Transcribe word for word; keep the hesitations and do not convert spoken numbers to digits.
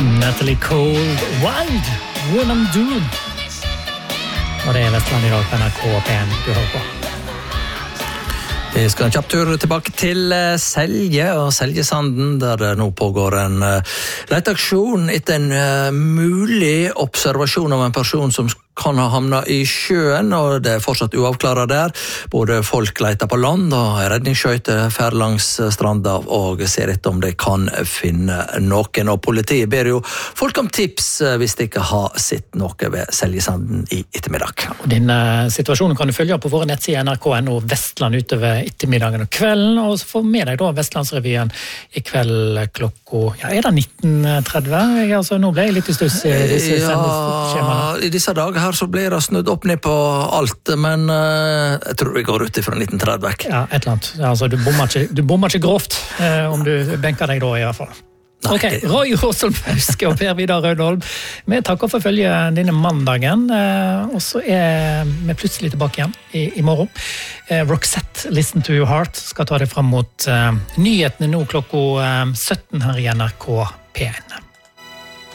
Natalie Cole, Wild Woman Doom. Og det er Vestland i dag på N R K P en du hører på. Vi skal en kjapp tur tilbake til Selje og Seljesanden, der det nå pågår en leteaksjon etter en mulig observasjon av en person som kan ha hamnet i sjøen, og det er fortsatt uavklaret der. Både folk leter på land og redningsskøyter fer langs stranda og ser etter om de kan finne noen. Og politiet ber jo folk om tips hvis de ikke har sett noe ved Seljesanden i ettermiddag. Og denne situasjonen kan du følge på våre nettsider N R K N og Vestland utover ettermiddagen og kvelden, og så får med deg da Vestlandsrevyen i kveld klokka, ja, er det nitten tretti? Jeg, altså, nå ble jeg litt i stuss i disse sendeskjemaene. Ja, i disse dager her så blir det snudd opp ned på alt, men uh, jeg tror vi går ut ifra nitten tretti. Ja, et eller annet. Altså, du bommer ikke, du bommer ikke grovt, eh, om du benker deg da i hvert fall. Nei. Ok, Roy Åsholm Fauske og Per Vidar Rødholm, vi takker for følge denne mandagen, eh, og så er vi plutselig tilbake igjen i, i morgen. Eh, Roxette, Listen to Your Heart, skal ta det frem mot eh, nyhetene nå klokka eh, sytten her i N R K P en.